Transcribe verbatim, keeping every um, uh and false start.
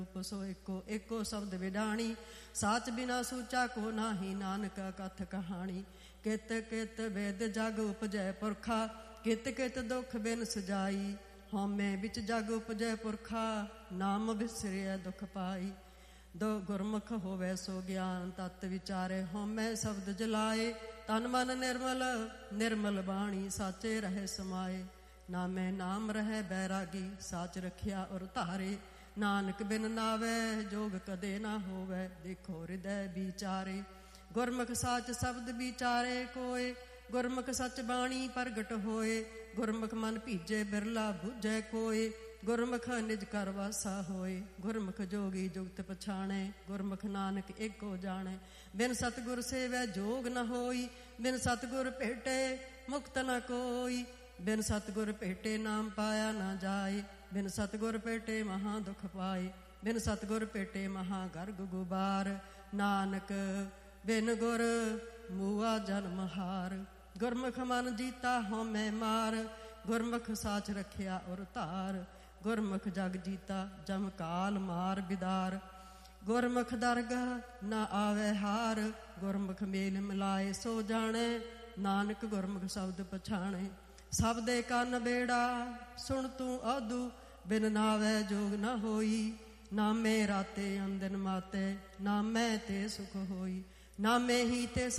ਸੋ ਏਕੋ ਏਕੋ ਸ਼ਬਦ ਵਿਡਾਣੀ, ਸਾਚ ਬਿਨਾ ਸੂਚਾ ਕੋ ਨਾਹੀ, ਨਾਨਕ ਕਥ ਕਹਾਣੀ। ਕਿਤ ਕਿਤ ਵੇਦ ਜਗ ਉਪਜੈ ਪੁਰਖਾ, ਕਿਤ ਕਿਤ ਦੁਖ ਬਿਨ ਸਜਾਈ। ਹਉਮੈ ਵਿੱਚ ਜਗ ਉਪਜੈ ਪੁਰਖਾ, ਨਾਮ ਵਿਸਰਿਐ ਦੁਖ ਪਾਈ। ਦੋ ਗੁਰਮੁਖ ਹੋਵੇ ਸੋ ਗਿਆਨ, ਤਤ ਵਿਚਾਰੇ ਹਉਮੈ ਸ਼ਬਦ ਜਲਾਏ। ਤਨ ਮਨ ਨਿਰਮਲ ਨਿਰਮਲ ਬਾਣੀ, ਸਾਚੇ ਰਹੇ ਸਮਾਏ। ਨਾਮੈ ਨਾਮ ਰਹਿ ਬੈਰਾਗੀ, ਸਾਚ ਰਖਿਆ ਔਰ ਧਾਰੇ। ਨਾਨਕ ਬਿਨ ਨਾਵੈ ਜੋਗ ਕਦੇ ਨਾ ਹੋਵੈ, ਦੇਖੋ ਹਿਰਦੈ ਵਿਚਾਰੇ। ਗੁਰਮੁਖ ਸਾਚ ਸ਼ਬਦ ਵਿਚਾਰੇ ਕੋਏ, ਗੁਰਮੁਖ ਸਚ ਬਾਣੀ ਪ੍ਰਗਟ ਹੋਏ। ਗੁਰਮੁਖ ਮਨ ਭੀਜੇ ਬਿਰਲਾ ਬੁਝੈ ਕੋਏ, ਗੁਰਮੁਖ ਨਿਜ ਕਰ ਵਾਸਾ ਹੋਏ। ਗੁਰਮੁਖ ਜੋਗੀ ਜੁਗਤ ਪਛਾਣੈ, ਗੁਰਮੁਖ ਨਾਨਕ ਏਕੋ ਜਾਣੈ। ਬਿਨ ਸਤਿਗੁਰ ਸੇਵੈ ਜੋਗ ਨ ਹੋਈ, ਬਿਨ ਸਤਿਗੁਰ ਭੇਟੇ ਮੁਕਤ ਨ ਕੋਈ। ਬਿਨ ਸਤਿਗੁਰ ਭੇਟੇ ਨਾਮ ਪਾਇਆ ਨਾ ਜਾਏ, ਬਿਨ ਸਤਿਗੁਰ ਭੇਟੇ ਮਹਾ ਦੁਖ ਪਾਏ। ਬਿਨ ਸਤਿਗੁਰ ਭੇਟੇ ਮਹਾ ਗਰਗ ਗੁਬਾਰ, ਨਾਨਕ ਬਿਨ ਗੁਰ ਮੂਆ ਜਨਮ ਹਾਰ। ਗੁਰਮੁਖ ਮਨ ਜੀਤਾ ਹਉਮੈ ਮਾਰ, ਗੁਰਮੁਖ ਸਾਚ ਰਖਿਆ ਔਰ ਧਾਰ। ਗੁਰਮੁਖ ਜਗ ਜੀਤਾ ਜਮ ਕਾਲ ਮਾਰ ਬਿਦਾਰ, ਗੁਰਮੁਖ ਦਰਗਹ ਨਾ ਆਵੈ ਹਾਰ। ਗੁਰਮੁਖ ਮੇਲ ਮਿਲਾਏ ਸੋ ਜਾਣੈ, ਨਾਨਕ ਗੁਰਮੁਖ ਸ਼ਬਦ ਪਛਾਣੈ। ਸਭ ਦੇ ਕੰਨ ਬੇੜਾ ਸੁਣ ਤੂੰ ਆਦੂ, ਬਿਨ ਨਾਵੈ ਜੋਗ ਨਾ ਹੋਈ। ਨਾਮੇ ਰਾਤੇ ਅੰਦਨ ਮਾਤੇ, ਨਾਮੈ ਤੇ ਸੁਖ ਹੋਈ। ਨਾਮੇ ਹੀ ਤੇ